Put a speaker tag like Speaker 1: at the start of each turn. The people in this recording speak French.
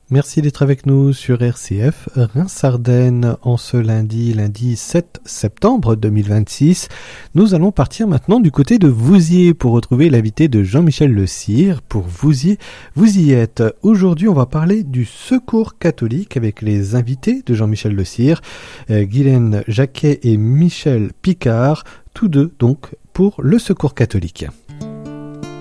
Speaker 1: Merci d'être avec nous sur RCF Reims-Ardennes en ce lundi 7 septembre 2026. Nous allons partir maintenant du côté de Vouziers pour retrouver l'invité de Jean-Michel Le Sire pour Vouziers. Vous y êtes. Aujourd'hui, on va parler du Secours catholique avec les invités de Jean-Michel Le Sire, Guylaine Jacquet et Michel Picard, tous deux donc pour le Secours catholique.